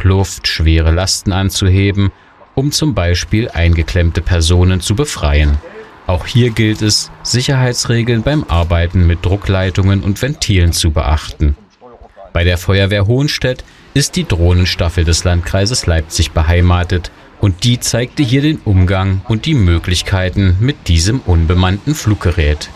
Druckluft schwere Lasten anzuheben, um zum Beispiel eingeklemmte Personen zu befreien. Auch hier gilt es, Sicherheitsregeln beim Arbeiten mit Druckleitungen und Ventilen zu beachten. Bei der Feuerwehr Hohenstedt ist die Drohnenstaffel des Landkreises Leipzig beheimatet und die zeigte hier den Umgang und die Möglichkeiten mit diesem unbemannten Fluggerät.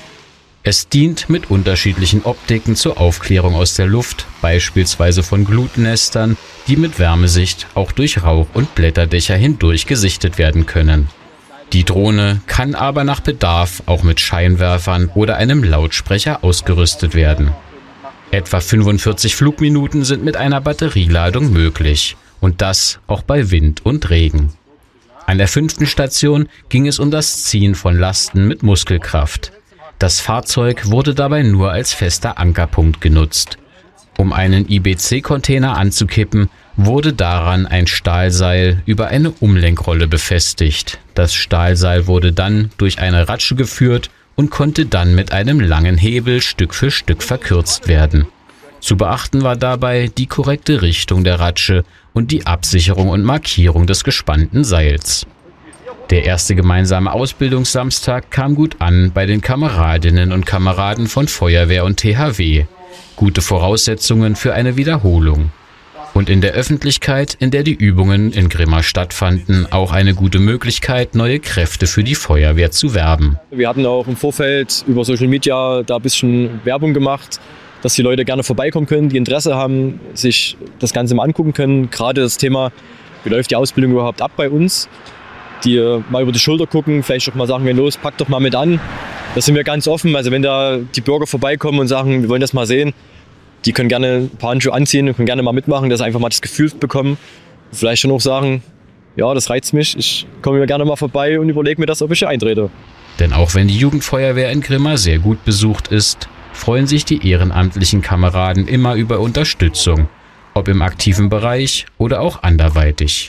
Es dient mit unterschiedlichen Optiken zur Aufklärung aus der Luft, beispielsweise von Glutnestern, die mit Wärmesicht auch durch Rauch- und Blätterdächer hindurch gesichtet werden können. Die Drohne kann aber nach Bedarf auch mit Scheinwerfern oder einem Lautsprecher ausgerüstet werden. Etwa 45 Flugminuten sind mit einer Batterieladung möglich und das auch bei Wind und Regen. An der 5. Station ging es um das Ziehen von Lasten mit Muskelkraft. Das Fahrzeug wurde dabei nur als fester Ankerpunkt genutzt. Um einen IBC-Container anzukippen, wurde daran ein Stahlseil über eine Umlenkrolle befestigt. Das Stahlseil wurde dann durch eine Ratsche geführt und konnte dann mit einem langen Hebel Stück für Stück verkürzt werden. Zu beachten war dabei die korrekte Richtung der Ratsche und die Absicherung und Markierung des gespannten Seils. Der erste gemeinsame Ausbildungssamstag kam gut an bei den Kameradinnen und Kameraden von Feuerwehr und THW. Gute Voraussetzungen für eine Wiederholung. Und in der Öffentlichkeit, in der die Übungen in Grimma stattfanden, auch eine gute Möglichkeit, neue Kräfte für die Feuerwehr zu werben. Wir hatten auch im Vorfeld über Social Media da ein bisschen Werbung gemacht, dass die Leute gerne vorbeikommen können, die Interesse haben, sich das Ganze mal angucken können. Gerade das Thema, wie läuft die Ausbildung überhaupt ab bei uns, die mal über die Schulter gucken, vielleicht auch mal sagen, wenn los, packt doch mal mit an. Da sind wir ganz offen. Also wenn da die Bürger vorbeikommen und sagen, wir wollen das mal sehen, die können gerne ein paar Handschuhe anziehen und können gerne mal mitmachen, dass sie einfach mal das Gefühl bekommen. Vielleicht schon auch sagen, ja, das reizt mich, ich komme gerne mal vorbei und überlege mir das, ob ich hier eintrete. Denn auch wenn die Jugendfeuerwehr in Grimma sehr gut besucht ist, freuen sich die ehrenamtlichen Kameraden immer über Unterstützung, ob im aktiven Bereich oder auch anderweitig.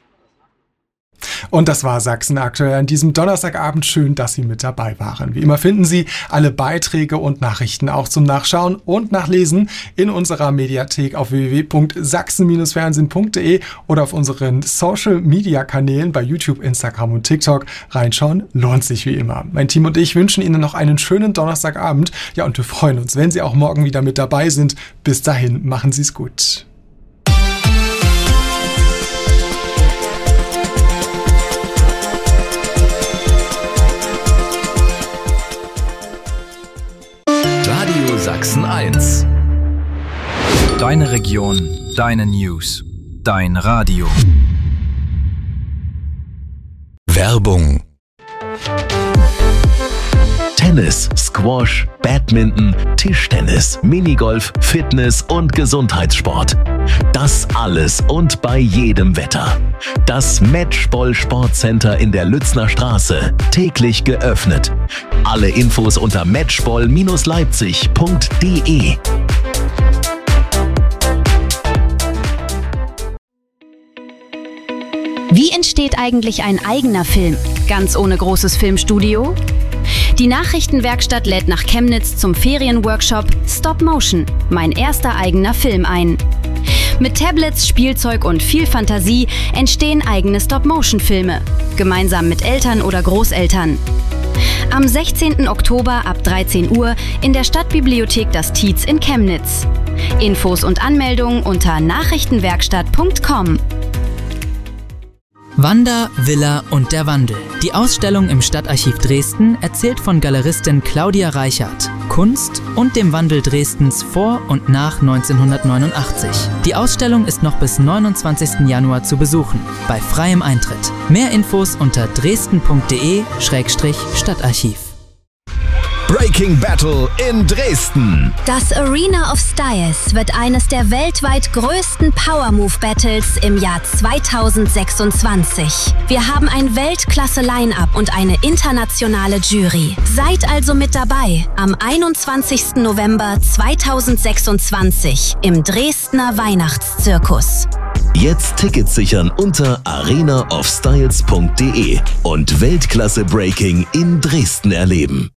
Und das war Sachsen aktuell an diesem Donnerstagabend. Schön, dass Sie mit dabei waren. Wie immer finden Sie alle Beiträge und Nachrichten auch zum Nachschauen und Nachlesen in unserer Mediathek auf www.sachsen-fernsehen.de oder auf unseren Social-Media-Kanälen bei YouTube, Instagram und TikTok. Reinschauen lohnt sich wie immer. Mein Team und ich wünschen Ihnen noch einen schönen Donnerstagabend. Ja, und wir freuen uns, wenn Sie auch morgen wieder mit dabei sind. Bis dahin, machen Sie es gut. Sachsen 1. Deine Region, deine News, dein Radio. Werbung. Tennis, Squash, Badminton, Tischtennis, Minigolf, Fitness und Gesundheitssport. Das alles und bei jedem Wetter. Das Matchball Sportcenter in der Lützner Straße. Täglich geöffnet. Alle Infos unter matchball-leipzig.de. Wie entsteht eigentlich ein eigener Film? Ganz ohne großes Filmstudio? Die Nachrichtenwerkstatt lädt nach Chemnitz zum Ferienworkshop Stop Motion, mein erster eigener Film ein. Mit Tablets, Spielzeug und viel Fantasie entstehen eigene Stop-Motion-Filme, gemeinsam mit Eltern oder Großeltern. Am 16. Oktober ab 13 Uhr in der Stadtbibliothek Das Tietz in Chemnitz. Infos und Anmeldungen unter nachrichtenwerkstatt.com. Wanda, Villa und der Wandel. Die Ausstellung im Stadtarchiv Dresden erzählt von Galeristin Claudia Reichert, Kunst und dem Wandel Dresdens vor und nach 1989. Die Ausstellung ist noch bis 29. Januar zu besuchen, bei freiem Eintritt. Mehr Infos unter dresden.de/Stadtarchiv. Breaking Battle in Dresden. Das Arena of Styles wird eines der weltweit größten Power Move Battles im Jahr 2026. Wir haben ein Weltklasse-Line-Up und eine internationale Jury. Seid also mit dabei am 21. November 2026 im Dresdner Weihnachtszirkus. Jetzt Tickets sichern unter arenaofstyles.de und Weltklasse Breaking in Dresden erleben.